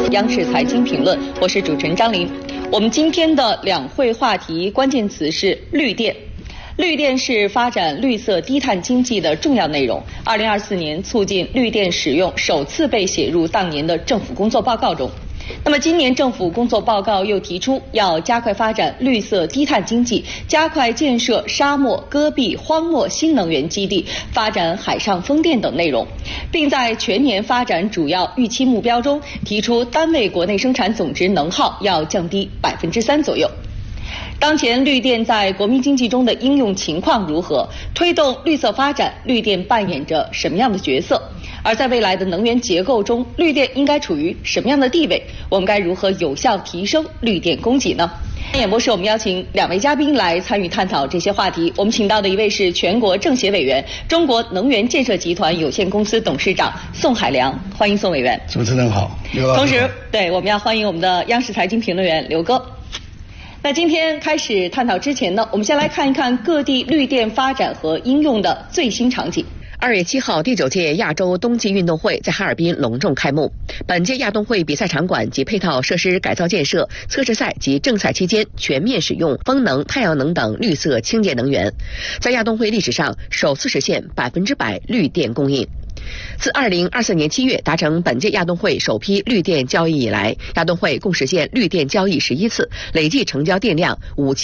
央视财经评论，我是主持人张琳。我们今天的两会话题关键词是绿电。绿电是发展绿色低碳经济的重要内容。2024年促进绿电使用首次被写入当年的政府工作报告中。那么今年政府工作报告又提出要加快发展绿色低碳经济，加快建设沙漠、戈壁、荒漠新能源基地，发展海上风电等内容，并在全年发展主要预期目标中提出单位国内生产总值能耗要降低3%左右。当前绿电在国民经济中的应用情况如何？推动绿色发展，绿电扮演着什么样的角色？而在未来的能源结构中，绿电应该处于什么样的地位？我们该如何有效提升绿电供给呢？演播室我们邀请两位嘉宾来参与探讨这些话题。我们请到的一位是全国政协委员、中国能源建设集团有限公司董事长宋海良，欢迎宋委员。 主持人好， 同时，我们要欢迎我们的央视财经评论员刘哥。那今天开始探讨之前呢，我们先来看一看各地绿电发展和应用的最新场景。 2月7号，第9届亚洲冬季运动会在哈尔滨隆重开幕。本届亚冬会比赛场馆及配套设施改造建设、测试赛及正赛期间全面使用风能、太阳能等绿色清洁能源，在亚冬会历史上首次实现100%绿电供应。自2024年7月达成本届亚冬会首批绿电交易以来，亚冬会共实现绿电交易11次，累计成交电量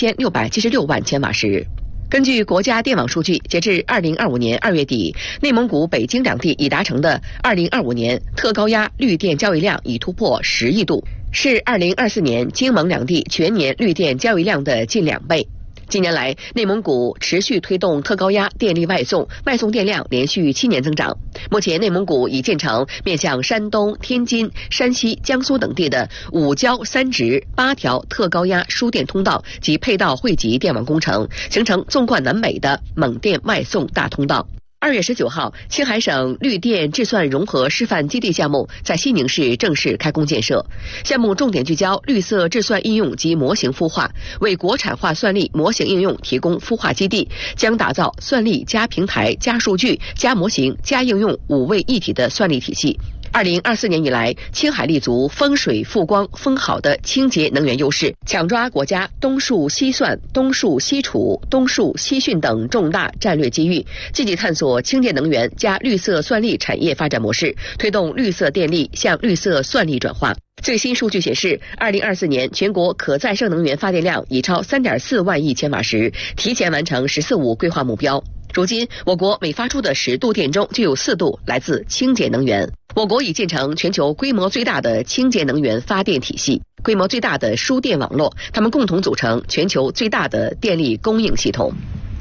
5676万千瓦时。根据国家电网数据，截至2025年2月底，内蒙古、北京两地已达成的2025年特高压绿电交易量已突破10亿度，是2024年京蒙两地全年绿电交易量的近2倍。近年来，内蒙古持续推动特高压电力外送电量连续7年增长。目前，内蒙古已建成面向山东、天津、山西、江苏等地的5交3直8条特高压输电通道及配套汇集电网工程，形成纵贯南北的蒙电外送大通道。2月19号，青海省绿电制算融合示范基地项目在西宁市正式开工建设。项目重点聚焦绿色制算应用及模型孵化，为国产化算力模型应用提供孵化基地，将打造算力加平台加数据加模型加应用5位一体的算力体系。2024年以来，青海立足风水、富光、风好的清洁能源优势，抢抓国家东数西算、东数西储、东数西汛等重大战略机遇，积极探索清洁能源加绿色算力产业发展模式，推动绿色电力向绿色算力转化。最新数据显示，2024年全国可再生能源发电量已超3.4万亿千瓦时，提前完成“14·5”规划目标。如今，我国每发出的10度电中就有4度来自清洁能源。我国已建成全球规模最大的清洁能源发电体系、规模最大的输电网络，它们共同组成全球最大的电力供应系统。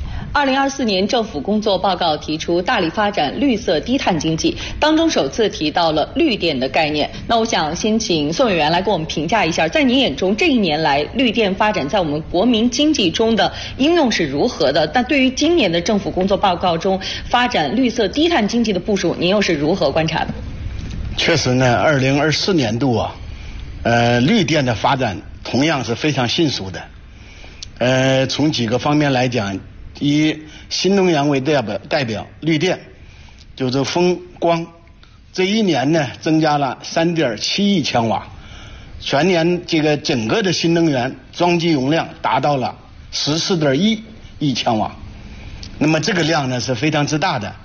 2024年政府工作报告提出大力发展绿色低碳经济，当中首次提到了绿电的概念。那我想先请宋委员来给我们评价一下，在您眼中这一年来绿电发展在我们国民经济中的应用是如何的？但对于今年的政府工作报告中发展绿色低碳经济的部署，您又是如何观察的？ 确实呢，2024年度绿电的发展同样是非常迅速的。从几个方面来讲，以新能源为代表，绿电就是风光，这一年呢增加了3.7亿千瓦，全年这个整个的新能源装机容量达到了14.1亿千瓦。那么这个量呢是非常之大的。